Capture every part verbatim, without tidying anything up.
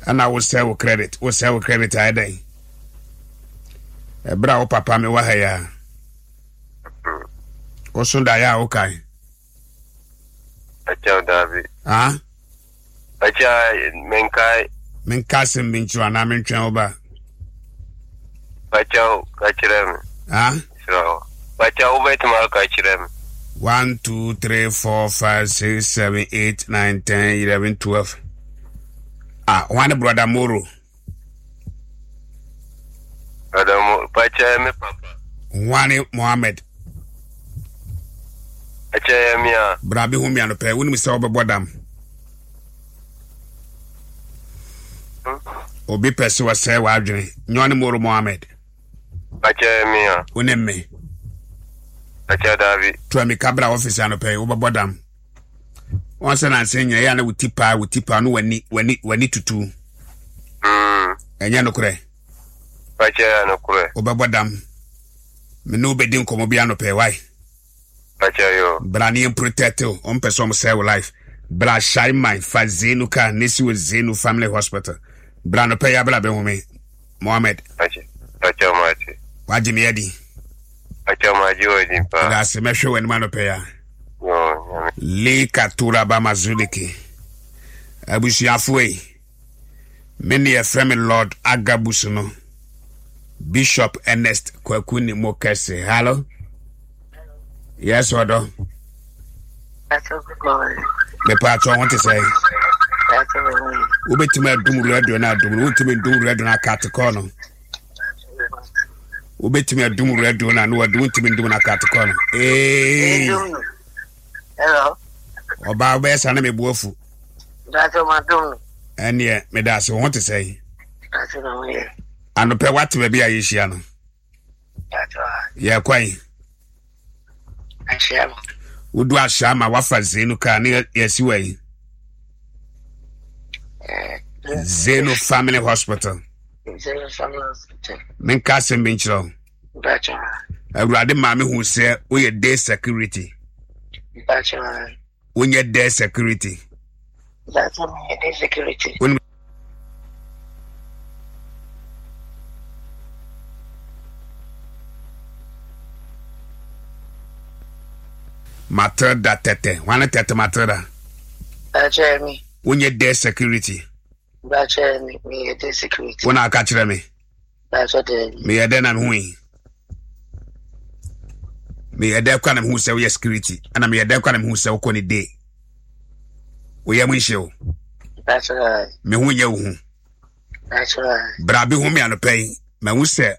and I will sell credit. Will sell credit a day. A brow papa me wahaya. Osunda ya okay. Acha David. Ah? Acha menkai. Menkasim minchu ana mentwen oba. Acha kachirem. Ah? So. Acha obetuma kachirem. One, two, three, four, five, six, seven, eight, nine, ten, eleven, twelve. Ah, one brother Moro. Brother Moro. Pacha me papa. One Mohammed. Acha mia. Brabi humi anope. Uni misa obe bodam. Obi pesi wa se wa adwene. Nyoni Moro Mohammed. Acha mia. Uni me. Acha David. To me kabra office anope obe bodam. Once na senya ya na utipa utipa no wani wani wani tutu. Mm. Enya no kure. Acha ya no kure. Obe bodam. Me no be din komo bi anope why? Acha yo. Brani en protect o on person say life. Bra shine my fa Zenu ka nesi we Zenu Family Hospital. Bra no pay ya bra be home. Mohammed. Acha. Acha mati. Waji me adi. Acha maji odi pa. Da se me hwe man no pay ya. No. Le katura ba mazuliki. Abushi afwe. Many a friend Lord Agabusuno. Bishop Ernest Kwakuni Mokese. Hello. Yes, Odo. That's a good morning. The part I want to say. That's a good morning. Ubetima dum radio na dum. Ultimate dum radio na katikono. Ubetima dum radio na no do ultimate dum na katikono. Eh. Hello. Oba obesa na me buofu. That's what I'm And yeah, me that's what I want to say. That's what I'm here. And pe what we be ayishia no. That's right. Yeah, kwai. Ashama. Udu ashama wafa Zenu ka ni yesi wei. Zenu Family Hospital. Zenu Family Hospital. Menka se minchro. That's right. Awurade maame hu se we day security. That's right. When you day security. That's right. Day security. When Matilda tete. Wana tete Matilda. That's me. When you day security. That's me. Me day security. When I catch me. That's what they Me a den and hui. Me a dev canam who say we security. And I'm a dev canam who say okoni day. We are show. That's right. Me who you. That's right. Brabi who me an pay. Me who say.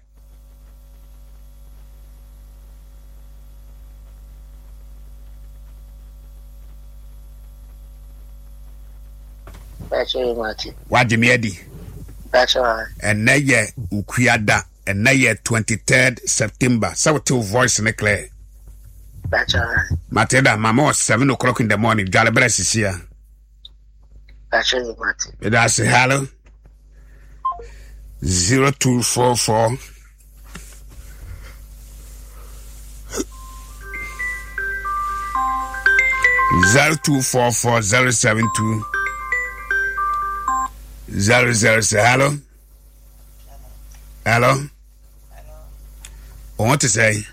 That's right, Marty. What Jimmy Eddie? That's right. And na ye ukuyada. And na ye twenty-third September. So two voice in the clear. That's right. Matilda, mama was seven o'clock in the morning. Jalabra is here. That's right, Marty. That's a hello. Zero two four four. Zero two four four zero seven two zero zero. Hello. Hello. I want to say.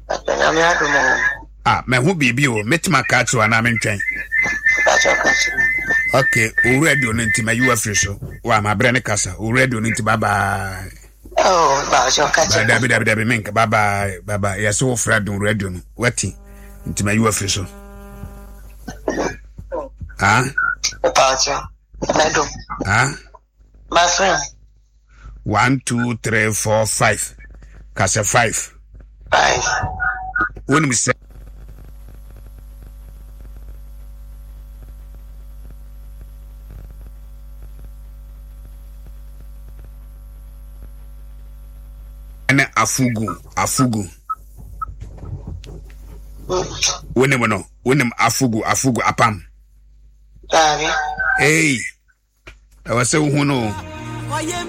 Ah, me who be you? Meet my cat to an amen train. Okay, already on into my U F so. Why my brand casa already on into baba. Oh, about your cat. Baby, baby, baby, mink, baba, baba. Yes, so Fred on radio. Wetty into my U F so. Ah, about you, madam. Ah, My friend. One, two, three, four, five. Casa five. Five. When we say. Afugu, afugu. When them no, when them afugu, afugu apam. Hey, I was saying who know.